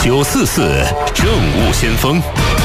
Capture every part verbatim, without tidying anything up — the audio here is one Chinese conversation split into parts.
九四四政务先锋。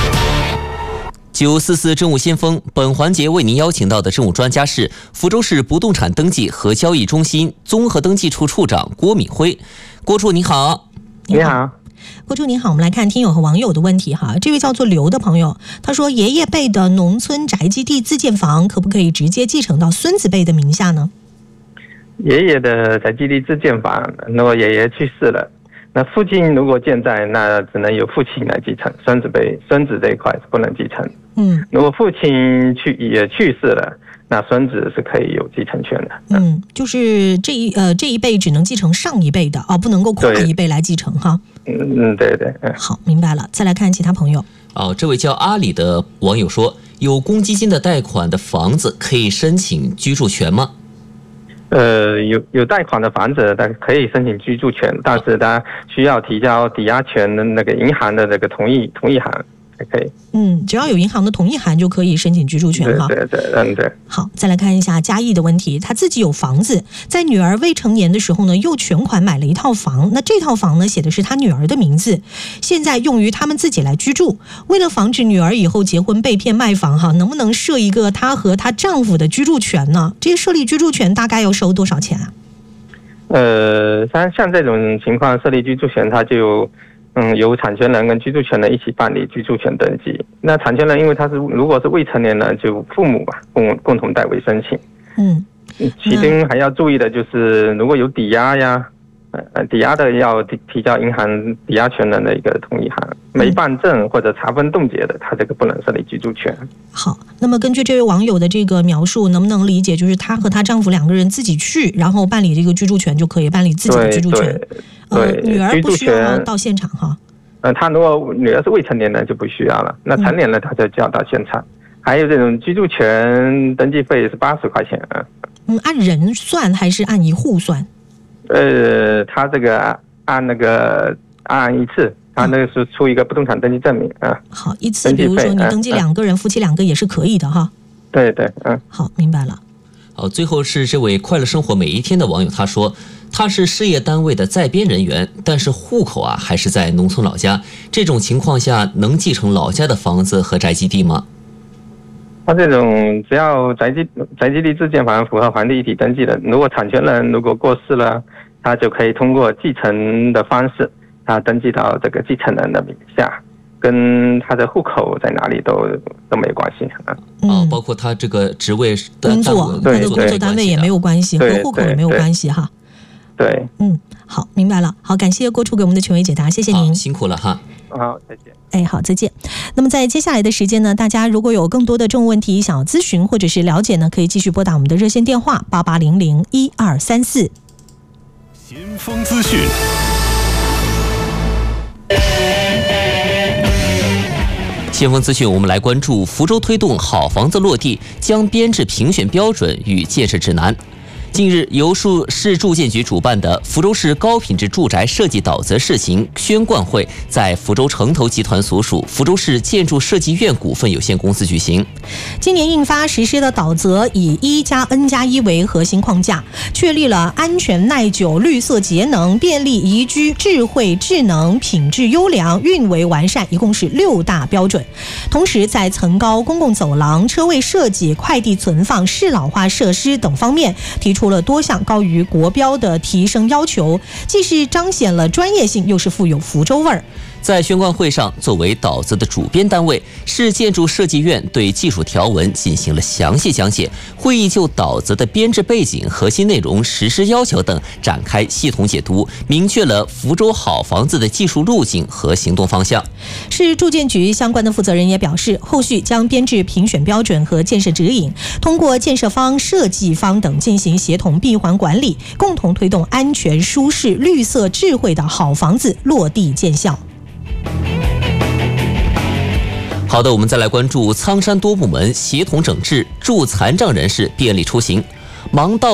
九四四政务先锋，本环节为您邀请到的政务专家是福州市不动产登记和交易中心综合登记处处长郭敏辉。郭处你好。 你好。 郭处您好，我们来看听友和网友的问题哈。这位叫做刘的朋友，他说爷爷辈的农村宅基地自建房可不可以直接继承到孙子辈的名下呢？ 爷爷的宅基地自建房，如果爷爷去世了，那父亲如果健在，那只能由父亲来继承，孙子辈孙子这一块是不能继承。 嗯， 如果父亲去也去世了，那孙子是可以有继承权的。 嗯，就是这一呃这一辈只能继承上一辈的啊，不能够跨一辈来继承哈。 嗯嗯，对对。嗯， 好，明白了。再来看其他朋友。 哦，这位叫阿里的网友说，有公积金的贷款的房子可以申请居住权吗？ 呃，有有贷款的房子，但可以申请居住权，但是他需要提交抵押权的那个银行的那个同意同意函才可以。 嗯，只要有银行的同意函就可以申请居住权哈。 对对对，嗯对。 好，再来看一下嘉义的问题，他自己有房子，在女儿未成年的时候呢，又全款买了一套房，那这套房呢写的是他女儿的名字，现在用于他们自己来居住。为了防止女儿以后结婚被骗卖房哈，能不能设一个她和她丈夫的居住权呢？这设立居住权大概要收多少钱啊？ 呃，像像这种情况设立居住权，它就嗯由产权人跟居住权人一起办理居住权登记。那产权人因为他是如果是未成年人，就父母吧共共同代为申请。 嗯， 其中还要注意的就是，如果有抵押呀，呃，抵押的要提提交银行抵押权人的一个同意函，没办证或者查封冻结的，他这个不能设立居住权。 好，那么根据这位网友的这个描述，能不能理解就是她和她丈夫两个人自己去，然后办理这个居住权就可以办理自己的居住权？ 对， 呃，女儿不需要到现场哈。 呃，他如果女儿是未成年人就不需要了，那成年人他就就要到现场。嗯，还有这种居住权登记费是八十块钱啊。 嗯，按人算还是按一户算？ 呃，他这个按那个按一次，他那个是出一个不动产登记证明啊。 好，一次，比如说你登记两个人，嗯、夫妻两个也是可以的哈。 对对，嗯。 好，明白了。 好，最后是这位快乐生活每一天的网友，他说他是事业单位的在编人员，但是户口啊还是在农村老家，这种情况下能继承老家的房子和宅基地吗？ 他这种只要宅基宅基地自建房符合房地一体登记的，如果产权人如果过世了，他就可以通过继承的方式，他登记到这个继承人的名下，跟他的户口在哪里都都没有关系啊。 哦，包括他这个职位工作，他的工作单位也没有关系，和户口也没有关系哈。 对， 嗯，好，明白了。好，感谢郭处给我们的权威解答，谢谢您， 辛苦了哈。 好，再见。 哎，好，再见。那么在接下来的时间呢，大家如果有更多的政务问题想要咨询或者是了解呢，可以继续拨打我们的热线电话八八零零一二三四。 先锋资讯。 先锋资讯，我们来关注福州推动好房子落地，将编制评选标准与建设指南。近日，由市住建局主办的福州市高品质住宅设计导则试行宣贯会在福州城投集团所属福州市建筑设计院股份有限公司举行。 今年印发实施的导则以一加 N 加一为核心框架，确立了安全耐久、绿色节能、便利宜居、智慧智能、品质优良、运维完善，一共是六大标准。同时，在层高、公共走廊、车位设计、快递存放、适老化设施等方面提出了多项高于国标的提升要求，既是彰显了专业性，又是富有福州味儿。 在宣贯会上，作为导则的主编单位，市建筑设计院对技术条文进行了详细讲解。会议就导则的编制背景、核心内容、实施要求等展开系统解读，明确了福州好房子的技术路径和行动方向。 市住建局相关的负责人也表示，后续将编制评选标准和建设指引，通过建设方、设计方等进行协同闭环管理，共同推动安全、舒适、绿色、智慧的好房子落地见效。 好的，我们再来关注苍山多部门协同整治，助残障人士便利出行。盲道